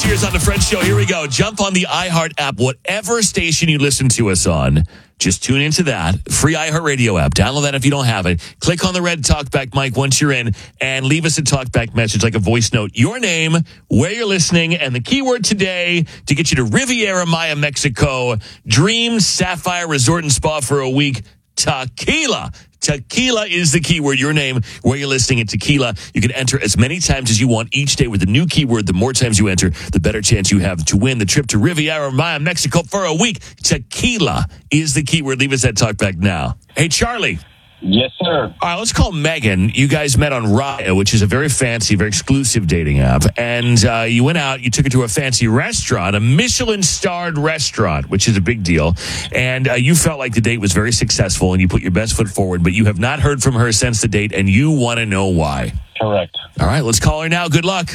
Cheers on the Fred Show. Here we go. Jump on the iHeart app, whatever station you listen to us on. Just tune into that. Free iHeartRadio app. Download that if you don't have it. Click on the red talkback mic once you're in and leave us a talkback message like a voice note. Your name, where you're listening, and the keyword today to get you to Riviera Maya, Mexico. Dream Sapphire Resort and Spa for a week. Tequila. Tequila is the keyword. Your name, where you're listening, and tequila. You can enter as many times as you want each day with the new keyword. The more times you enter, the better chance you have to win the trip to Riviera Maya, Mexico for a week. Tequila is the keyword. Leave us that talkback now. Hey, Charlie. Yes, sir. All right, let's call Megan. You guys met on Raya, which is a very fancy, very exclusive dating app. And you went out, you took her to a fancy restaurant, a Michelin-starred restaurant, which is a big deal. And you felt like the date was very successful, and you put your best foot forward. But you have not heard from her since the date, and you want to know why. Correct. All right, let's call her now. Good luck.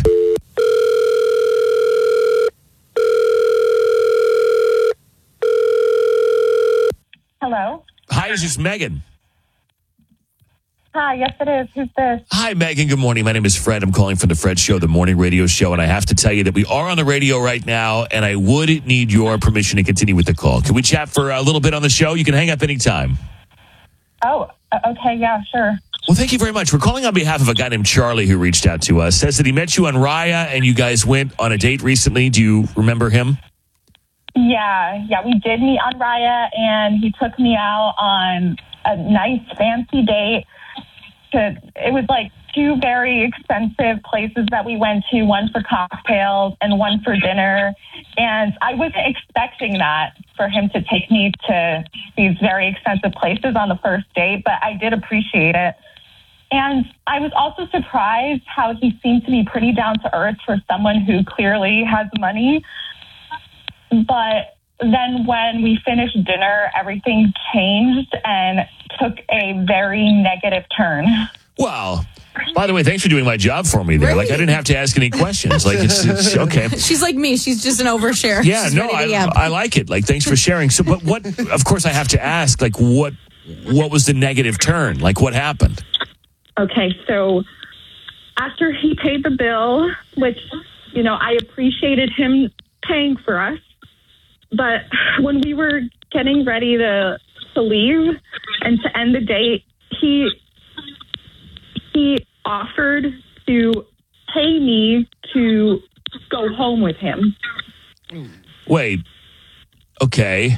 Hello? Hi, is this Megan? Hi, yes it is. Who's this? Hi, Megan. Good morning. My name is Fred. I'm calling from the Fred Show, the morning radio show. And I have to tell you that we are on the radio right now, and I would need your permission to continue with the call. Can we chat for a little bit on the show? You can hang up anytime. Oh, okay, yeah, sure. Well, thank you very much. We're calling on behalf of a guy named Charlie who reached out to us. Says that he met you on Raya, and you guys went on a date recently. Do you remember him? Yeah, we did meet on Raya, and he took me out on a nice, fancy date. It was like two very expensive places that we went to, one for cocktails and one for dinner. And I wasn't expecting that for him to take me to these very expensive places on the first date, but I did appreciate it. And I was also surprised how he seemed to be pretty down to earth for someone who clearly has money. But then when we finished dinner, everything changed and took a very negative turn. Well, by the way, thanks for doing my job for me there. Right. Like, I didn't have to ask any questions. Like, it's okay. She's like me. She's just an overshare. Yeah, She's no, ready to yap. I like it. Like, thanks for sharing. So, but what, of course, I have to ask, like, what was the negative turn? Like, what happened? Okay, so after he paid the bill, which, I appreciated him paying for us, but when we were getting ready to leave and to end the date, he offered to pay me to go home with him. Wait. Okay.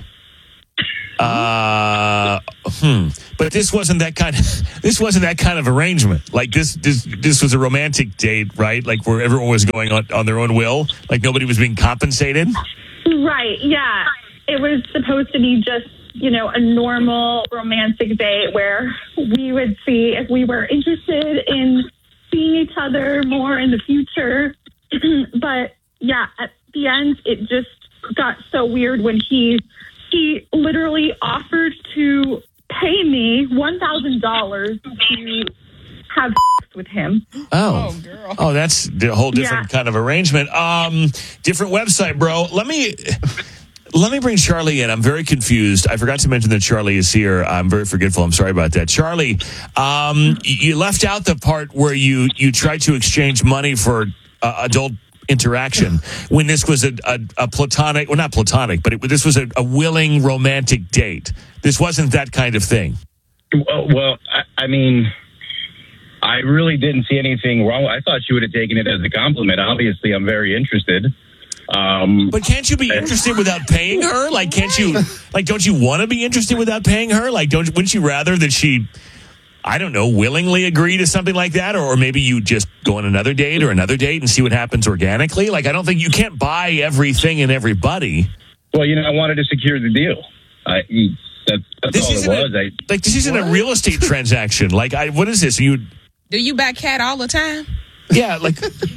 But this wasn't that kind of arrangement. Like this was a romantic date, right? Like where everyone was going on their own will. Like nobody was being compensated. Right. Yeah. It was supposed to be just, a normal romantic date where we would see if we were interested in seeing each other more in the future. But yeah, at the end, it just got so weird when he literally offered to pay me $1,000 to have sex with him. Oh, girl. Oh, that's a whole different kind of arrangement. Different website, bro. Let me bring Charlie in. I'm very confused. I forgot to mention that Charlie is here. I'm very forgetful. I'm sorry about that. Charlie, you left out the part where you tried to exchange money for adult interaction when this was a platonic, well, not platonic, but this was a willing romantic date. This wasn't that kind of thing. Well, I mean, I really didn't see anything wrong. I thought she would have taken it as a compliment. Obviously, I'm very interested. But can't you be interested without paying her? Like, can't you? Like, don't you want to be interested without paying her? Like, wouldn't you rather that she, I don't know, willingly agree to something like that, or maybe you just go on another date and see what happens organically? Like, I don't think you can't buy everything and everybody. Well, I wanted to secure the deal. That's all it was. This isn't a real estate transaction. Like, what is this? Do you back cat all the time? Yeah, like.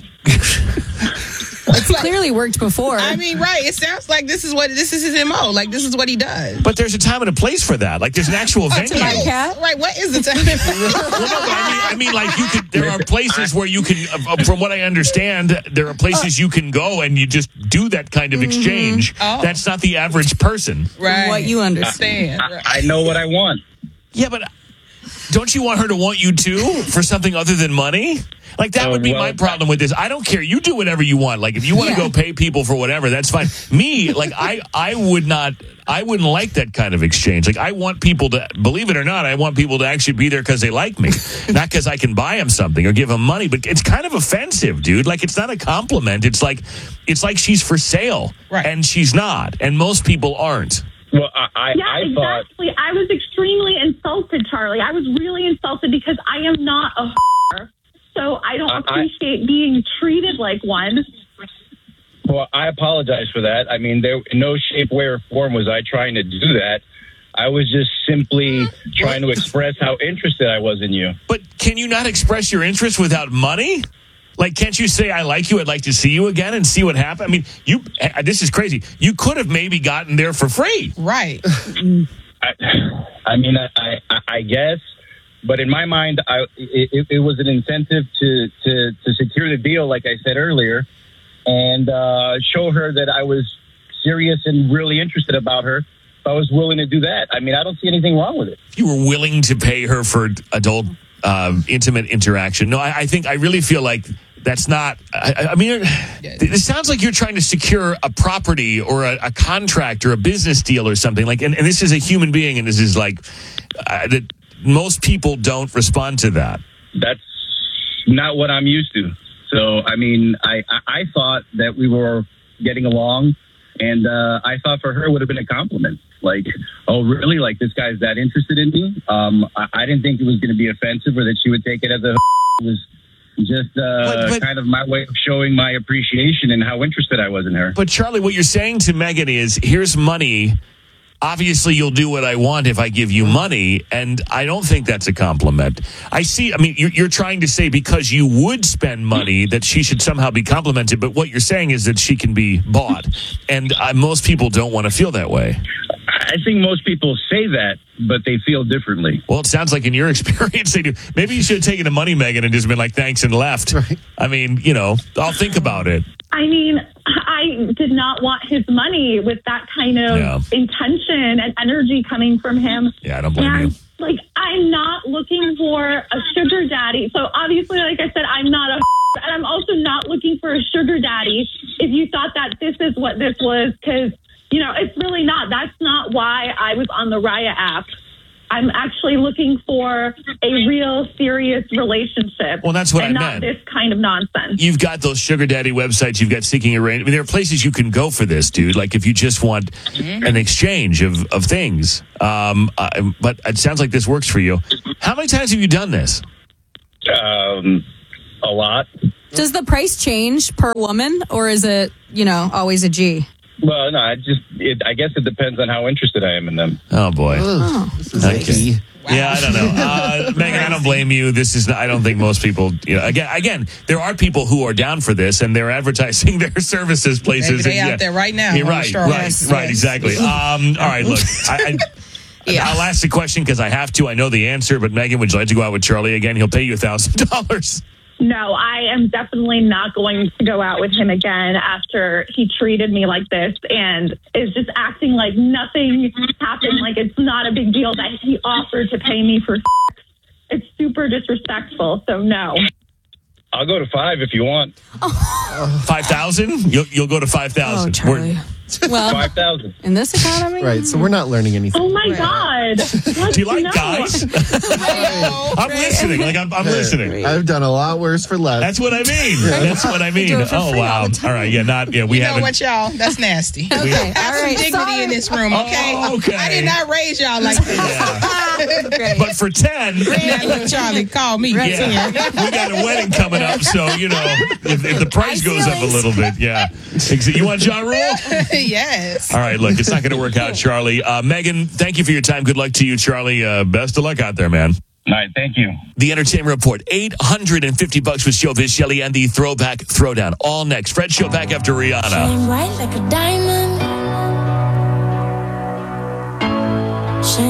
It's clearly worked before. I mean, right. It sounds like this is his MO. Like, this is what he does. But there's a time and a place for that. Like, there's an actual venue. Right. What is the time? I mean, like, there are places where you can, from what I understand, there are places you can go and you just do that kind of exchange. Oh. That's not the average person. Right. What you understand. I know what I want. Yeah, but don't you want her to want you too for something other than money? Like, that would be my problem with this. I don't care. You do whatever you want. Like, if you want to go pay people for whatever, that's fine. Me, like, I wouldn't like that kind of exchange. Like, I want people to, believe it or not, I want people to actually be there because they like me, not because I can buy them something or give them money. But it's kind of offensive, dude. Like, it's not a compliment. It's like she's for sale, and she's not, and most people aren't. Well, I thought... exactly. I was extremely insulted, Charlie. I was really insulted because I am not a whore, so I don't appreciate being treated like one. Well, I apologize for that. I mean, there, in no shape, way, or form was I trying to do that. I was just simply trying to express how interested I was in you. But can you not express your interest without money? Like, can't you say, I like you, I'd like to see you again and see what happened? I mean, this is crazy. You could have maybe gotten there for free. Right. I mean, I guess, but in my mind, it was an incentive to secure the deal, like I said earlier, and show her that I was serious and really interested about her. If I was willing to do that, I mean, I don't see anything wrong with it. You were willing to pay her for adult intimate interaction. No, I think, I really feel like that's not, I mean, it sounds like you're trying to secure a property or a contract or a business deal or something. Like, and this is a human being, and this is like, that most people don't respond to that. That's not what I'm used to. So, I mean, I thought that we were getting along, and I thought for her it would have been a compliment. Like, oh, really? Like, this guy's that interested in me? I didn't think it was going to be offensive or that she would take it as a... It was just kind of my way of showing my appreciation and how interested I was in her. But, Charlie, what you're saying to Megan is, here's money. Obviously, you'll do what I want if I give you money, and I don't think that's a compliment. I mean, you're trying to say because you would spend money that she should somehow be complimented, but what you're saying is that she can be bought, and most people don't want to feel that way. I think most people say that, but they feel differently. Well, it sounds like in your experience they do. Maybe you should have taken the money, Megan, and just been like, thanks, and left. Right. I mean, I'll think about it. I mean, I did not want his money with that kind of intention and energy coming from him. Yeah, I don't blame you. Like, I'm not looking for a sugar daddy. So obviously, like I said, I'm not a and I'm also not looking for a sugar daddy. If you thought that this is what this was, because, it's really not. That's not why I was on the Raya app. I'm actually looking for a real serious relationship. Well, that's what I meant. And not this kind of nonsense. You've got those sugar daddy websites. You've got Seeking Arrangement. I mean, there are places you can go for this, dude. Like, if you just want an exchange of things. But it sounds like this works for you. How many times have you done this? A lot. Does the price change per woman, or is it, always a G? Well, no, I guess it depends on how interested I am in them. Oh, boy. This is icky. Wow. Yeah, I don't know. Megan, I don't blame you. I don't think most people, again, there are people who are down for this, and they're advertising their services places. Maybe they out there right now. Yeah, right, exactly. All right, look, I'll ask the question because I have to. I know the answer, but Megan, would you like to go out with Charlie again? He'll pay you $1,000. No, I am definitely not going to go out with him again after he treated me like this and is just acting like nothing happened, like it's not a big deal that he offered to pay me for sex. It's super disrespectful, so no. I'll go to 5 if you want. 5,000? You'll go to 5,000. Oh, Charlie. Well, 5,000 in this economy, right? So we're not learning anything. Oh my God! Do you like guys? I'm listening. Like I'm listening. I've done a lot worse for less. That's what I mean. That's what I mean. Oh wow! All right, we haven't. You know what, y'all? That's nasty. Okay, have some dignity in this room, okay? Oh, okay. I did not raise y'all like this. But for 10, now look, Charlie, call me. we got a wedding coming up, so if the price goes up a little bit, you want Ja Rule? Yes. All right, look, it's not going to work out, Charlie. Megan, thank you for your time. Good luck to you, Charlie. Best of luck out there, man. All right, thank you. The Entertainment Report, $850 with Showbiz Shelley and the Throwback Throwdown. All next. Fred Show back after Rihanna. Shine bright like a diamond.